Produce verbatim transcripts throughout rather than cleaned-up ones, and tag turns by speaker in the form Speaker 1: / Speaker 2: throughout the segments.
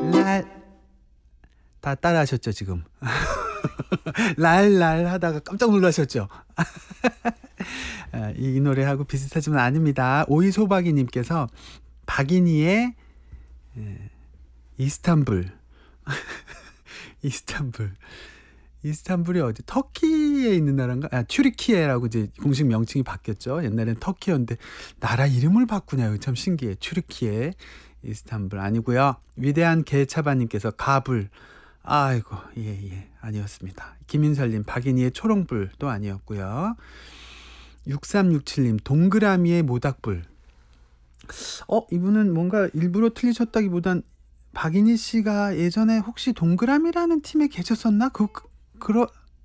Speaker 1: 랄. 다 따라 하셨죠, 지금? 랄랄 하다가 깜짝 놀라셨죠? 이 노래하고 비슷하지만 아닙니다. 오이소박이님께서 박인희의 이스탄불. 이스탄불. 이스탄불이 어디? 터키에 있는 나라인가? 아, 튀르키예라고 이제 공식 명칭이 바뀌었죠. 옛날엔 터키였는데 나라 이름을 바꾸냐고 참 신기해. 튀르키예, 이스탄불 아니고요. 위대한 개차바님께서 가불. 아이고, 예, 예, 아니었습니다. 김인설님, 박인희의 초롱불도 아니었고요. 육삼육칠님, 동그라미의 모닥불. 어, 이분은 뭔가 일부러 틀리셨다기보단 박인희 씨가 예전에 혹시 동그라미라는 팀에 계셨었나? 그, 그, 그러,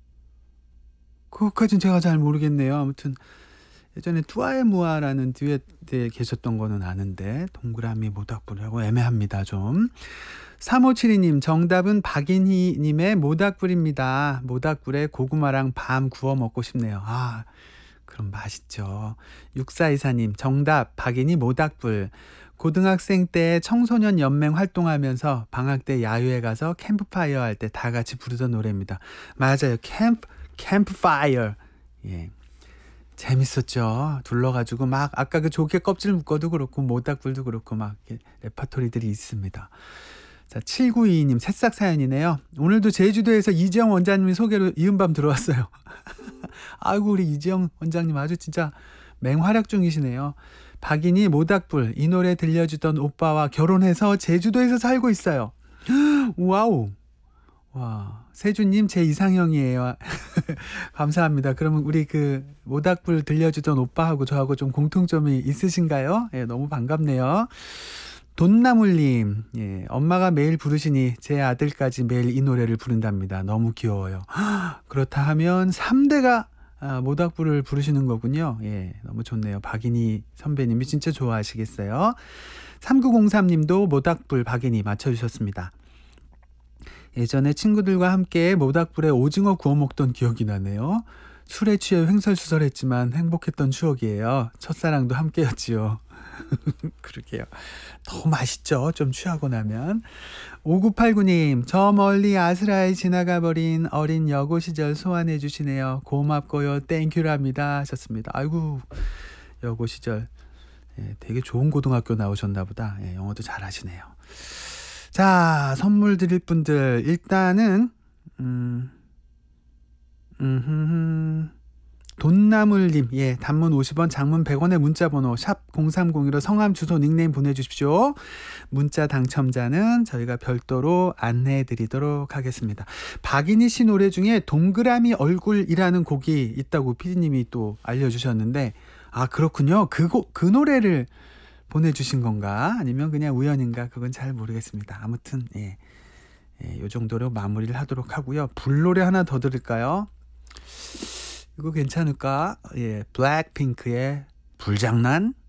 Speaker 1: 그것까진 제가 잘 모르겠네요. 아무튼, 예전에 뚜아에무아라는 듀엣에 계셨던 거는 아는데, 동그라미 모닥불이라고 애매합니다, 좀. 삼오칠이님, 정답은 박인희님의 모닥불입니다. 모닥불에 고구마랑 밤 구워 먹고 싶네요. 아, 그럼 맛있죠. 육사이사님, 정답 박인희 모닥불. 고등학생 때 청소년 연맹 활동하면서 방학 때 야유회 가서 캠프파이어 할 때 다 같이 부르던 노래입니다. 맞아요. 캠프, 캠프파이어. 예. 재밌었죠. 둘러가지고 막 아까 그 조개 껍질 묶어도 그렇고 모닥불도 그렇고 막 레파토리들이 있습니다. 자, 칠구이이님 새싹 사연이네요. 오늘도 제주도에서 이지영 원장님 소개로 이은밤 들어왔어요. 아이고, 우리 이지영 원장님 아주 진짜 맹활약 중이시네요. 박인희 모닥불, 이 노래 들려주던 오빠와 결혼해서 제주도에서 살고 있어요. 와우. 와, 세주님 제 이상형이에요. 감사합니다. 그러면 우리 그 모닥불 들려주던 오빠하고 저하고 좀 공통점이 있으신가요? 예, 너무 반갑네요. 돈나물님, 예, 엄마가 매일 부르시니 제 아들까지 매일 이 노래를 부른답니다. 너무 귀여워요. 그렇다 하면 삼 대가 아, 모닥불을 부르시는 거군요. 예, 너무 좋네요. 박인희 선배님이 진짜 좋아하시겠어요. 삼구공삼님도 모닥불 박인희 맞춰주셨습니다. 예전에 친구들과 함께 모닥불에 오징어 구워 먹던 기억이 나네요. 술에 취해 횡설수설했지만 행복했던 추억이에요. 첫사랑도 함께였지요. 그러게요. 너무 맛있죠. 좀 취하고 나면. 오구팔구님, 저 멀리 아스라에 지나가버린 어린 여고 시절 소환해 주시네요. 고맙고요. 땡큐랍니다 하셨습니다. 아이고, 여고 시절. 예, 되게 좋은 고등학교 나오셨나 보다. 예, 영어도 잘하시네요. 자, 선물 드릴 분들 일단은 음, 음흠흠. 돈나물님, 예, 단문 오십 원, 장문 백 원의 문자번호 샵 공삼공일로 성함, 주소, 닉네임 보내주십시오. 문자 당첨자는 저희가 별도로 안내해드리도록 하겠습니다. 박인희 씨 노래 중에 동그라미 얼굴이라는 곡이 있다고 피디님이 또 알려주셨는데, 아, 그렇군요. 그, 곡, 그 노래를 보내주신 건가? 아니면 그냥 우연인가? 그건 잘 모르겠습니다. 아무튼 예, 예, 요 정도로 마무리를 하도록 하고요. 불노래 하나 더 들을까요? 이거 괜찮을까? 예, 블랙핑크의 불장난.